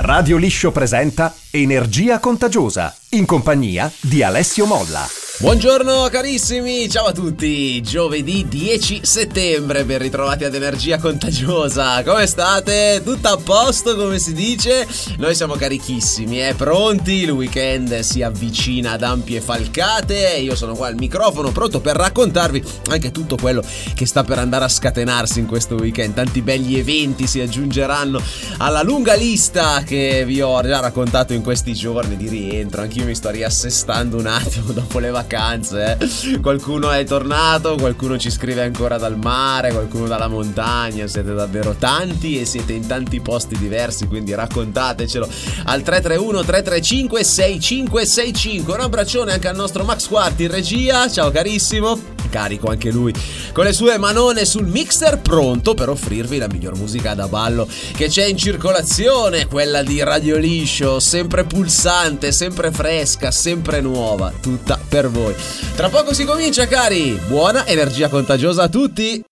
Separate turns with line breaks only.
Radio Liscio presenta Energia Contagiosa, in compagnia di Alessio Molla.
Buongiorno carissimi, ciao a tutti, giovedì 10 settembre, ben ritrovati ad Energia Contagiosa. Come state? Tutto a posto, come si dice? Noi siamo carichissimi, pronti, il weekend si avvicina ad ampie falcate e io sono qua al microfono pronto per raccontarvi anche tutto quello che sta per andare a scatenarsi in questo weekend. Tanti begli eventi si aggiungeranno alla lunga lista che vi ho già raccontato in questi giorni di rientro. Anch'io mi sto riassestando un attimo dopo le vacanze. Qualcuno è tornato, qualcuno ci scrive ancora dal mare, qualcuno dalla montagna. Siete davvero tanti e siete in tanti posti diversi, quindi raccontatecelo al 331 335 6565. Un abbraccione anche al nostro Max Quarti in regia, ciao carissimo, carico anche lui con le sue manone sul mixer, pronto per offrirvi la miglior musica da ballo che c'è in circolazione, quella di Radio Liscio, sempre pulsante, sempre fresca, sempre nuova, tutta per voi. Tra poco si comincia, cari, buona energia contagiosa a tutti.